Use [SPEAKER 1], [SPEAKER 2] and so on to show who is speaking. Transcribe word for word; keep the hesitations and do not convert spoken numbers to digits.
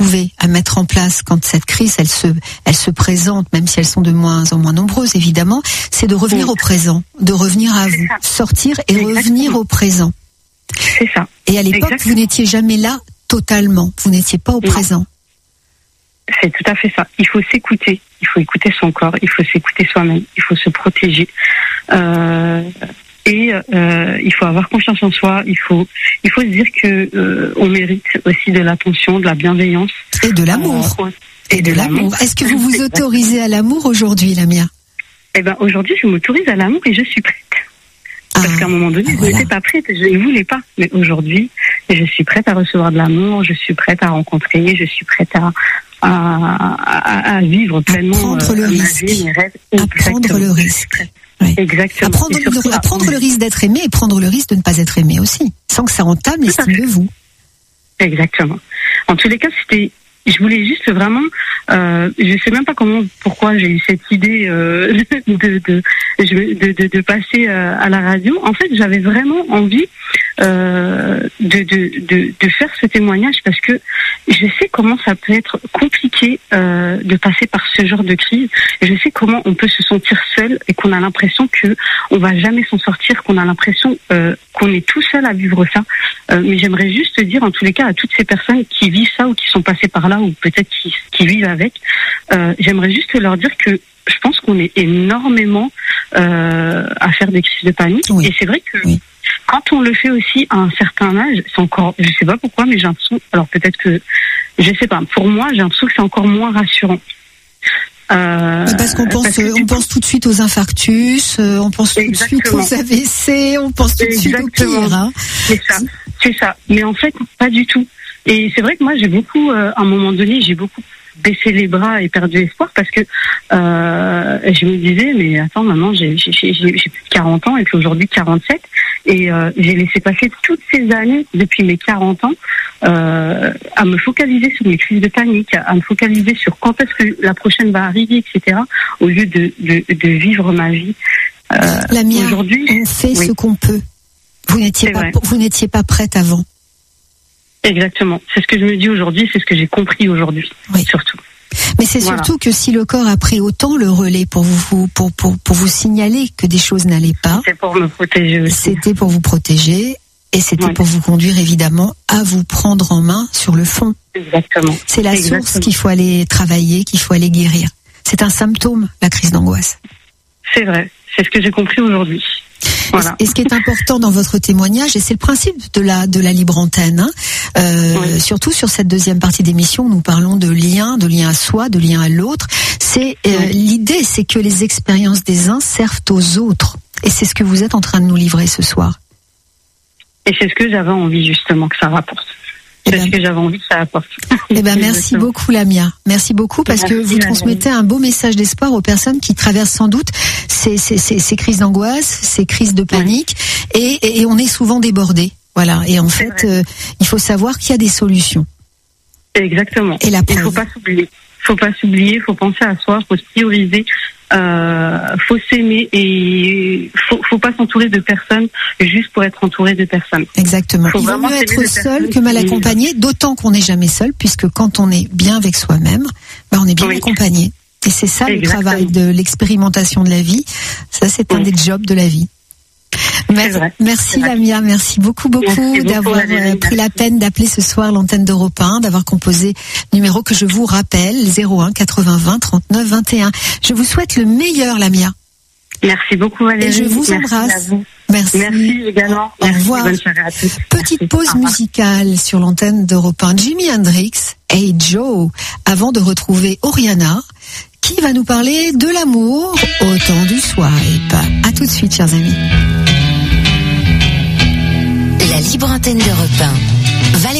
[SPEAKER 1] trouver, à mettre en place quand cette crise, elle se, elle se présente, même si elles sont de moins en moins nombreuses, évidemment, c'est de revenir oui. au présent, de revenir à vous, sortir et Exactement. revenir au présent.
[SPEAKER 2] C'est ça.
[SPEAKER 1] Et à l'époque, Exactement. vous n'étiez jamais là totalement. Vous n'étiez pas au non. présent.
[SPEAKER 2] C'est tout à fait ça. Il faut s'écouter. Il faut écouter son corps. Il faut s'écouter soi-même. Il faut se protéger. Euh, et euh, il faut avoir confiance en soi. Il faut, il faut se dire que euh, on mérite aussi de l'attention, de la bienveillance
[SPEAKER 1] et de l'amour. Euh, et, et de, de l'amour. l'amour. Est-ce que vous vous autorisez à l'amour aujourd'hui, Lamia ?
[SPEAKER 2] Eh ben aujourd'hui, je m'autorise à l'amour et je suis prête. Parce ah, qu'à un moment donné, voilà. je n'étais pas prête, je ne voulais pas. Mais aujourd'hui, je suis prête à recevoir de l'amour, je suis prête à rencontrer, je suis prête à, à, à, à vivre pleinement. À
[SPEAKER 1] prendre le
[SPEAKER 2] euh,
[SPEAKER 1] risque.
[SPEAKER 2] Vie, mes rêves.
[SPEAKER 1] À prendre le risque. Oui.
[SPEAKER 2] Exactement.
[SPEAKER 1] À prendre, le, à prendre le risque d'être aimé et prendre le risque de ne pas être aimé aussi. Sans que ça entame l'estime de vous. Exactement.
[SPEAKER 2] En tous les cas, c'était... Je voulais juste vraiment, euh, je sais même pas comment, pourquoi j'ai eu cette idée euh, de, de, de, de, de passer euh, à la radio. En fait, j'avais vraiment envie euh, de, de, de, de faire ce témoignage parce que je sais comment ça peut être compliqué euh, de passer par ce genre de crise. Je sais comment on peut se sentir seul et qu'on a l'impression que on va jamais s'en sortir, qu'on a l'impression euh, qu'on est tout seul à vivre ça. Euh, mais j'aimerais juste dire, en tous les cas, à toutes ces personnes qui vivent ça ou qui sont passées par là ou peut-être qui, qui vivent avec, euh, j'aimerais juste leur dire que je pense qu'on est énormément euh, à faire des crises de panique. Oui. Et c'est vrai que oui. quand on le fait aussi à un certain âge, c'est encore, je sais pas pourquoi, mais j'ai l'impression, alors peut-être que, je sais pas, pour moi, j'ai l'impression que c'est encore moins rassurant.
[SPEAKER 1] Euh, parce qu'on pense, parce que, on pense tout de suite aux infarctus, euh, on pense tout exactement. de suite aux A V C, on pense tout exactement. de suite au pire. Hein.
[SPEAKER 2] C'est ça, c'est ça. Mais en fait, pas du tout. Et c'est vrai que moi, j'ai beaucoup, euh, à un moment donné, j'ai beaucoup baissé les bras et perdu espoir parce que euh, je me disais, mais attends, maman, j'ai, j'ai, j'ai, j'ai plus de quarante ans et puis aujourd'hui quarante-sept et euh, j'ai laissé passer toutes ces années depuis mes quarante ans euh, à me focaliser sur mes crises de panique, à me focaliser sur quand est-ce que la prochaine va arriver, et cetera, au lieu de, de, de vivre ma vie.
[SPEAKER 1] Euh, Lamia, aujourd'hui, on fait oui. ce qu'on peut. Vous n'étiez pas, vous n'étiez pas prête avant.
[SPEAKER 2] Exactement. C'est ce que je me dis aujourd'hui, c'est ce que j'ai compris aujourd'hui, oui. surtout.
[SPEAKER 1] Mais c'est voilà. surtout que si le corps a pris autant le relais pour vous, pour, pour, pour vous signaler que des choses n'allaient pas.
[SPEAKER 2] C'était pour me protéger aussi.
[SPEAKER 1] C'était pour vous protéger et c'était oui. pour vous conduire évidemment à vous prendre en main sur le fond.
[SPEAKER 2] Exactement.
[SPEAKER 1] C'est la
[SPEAKER 2] Exactement.
[SPEAKER 1] source qu'il faut aller travailler, qu'il faut aller guérir. C'est un symptôme, la crise d'angoisse.
[SPEAKER 2] C'est vrai. C'est ce que j'ai compris aujourd'hui. Voilà.
[SPEAKER 1] Et ce qui est important dans votre témoignage, et c'est le principe de la de la libre antenne, hein, euh, oui. surtout sur cette deuxième partie d'émission, nous parlons de lien, de lien à soi, de lien à l'autre. C'est euh, oui. l'idée, c'est que les expériences des uns servent aux autres, et c'est ce que vous êtes en train de nous livrer ce soir.
[SPEAKER 2] Et c'est ce que j'avais envie justement que ça rapporte. C'est ben, ce que j'avais envie que ça apporte.
[SPEAKER 1] Eh ben, merci beaucoup, Lamia. Merci beaucoup parce merci, que vous transmettez un beau message d'espoir aux personnes qui traversent sans doute ces, ces, ces, ces crises d'angoisse, ces crises de panique, oui. et, et, et on est souvent débordés. Voilà. Et en c'est fait, euh, il faut savoir qu'il y a des solutions.
[SPEAKER 2] Exactement.
[SPEAKER 1] Et la
[SPEAKER 2] il faut pas s'oublier. Faut pas s'oublier. Faut penser à soi. Faut se prioriser. Euh, faut s'aimer et faut, faut pas s'entourer de personnes juste pour être entouré de personnes.
[SPEAKER 1] Exactement. Faut Il vaut mieux être seul que mal accompagné, d'autant qu'on n'est jamais seul, puisque quand on est bien avec soi-même, ben on est bien oui. accompagné. Et c'est ça Exactement. le travail de l'expérimentation de la vie. Ça, c'est oui. un des jobs de la vie. Merci, merci Lamia, merci beaucoup beaucoup merci d'avoir beaucoup, pris la peine d'appeler ce soir l'antenne d'Europe un, d'avoir composé numéro que je vous rappelle, zéro un quatre-vingts vingt trente-neuf vingt et un. Je vous souhaite le meilleur, Lamia.
[SPEAKER 2] Merci beaucoup Valérie.
[SPEAKER 1] Et je vous merci embrasse.
[SPEAKER 2] Vous.
[SPEAKER 1] Merci.
[SPEAKER 2] Merci également.
[SPEAKER 1] Au revoir.
[SPEAKER 2] Bonne soirée à tous.
[SPEAKER 1] Petite pause musicale sur l'antenne d'Europe un. Jimi Hendrix, Hey Joe, avant de retrouver Oriana, qui va nous parler de l'amour au temps du swipe. À tout de suite, chers amis.
[SPEAKER 3] La libre antenne d'Europe un. Valérie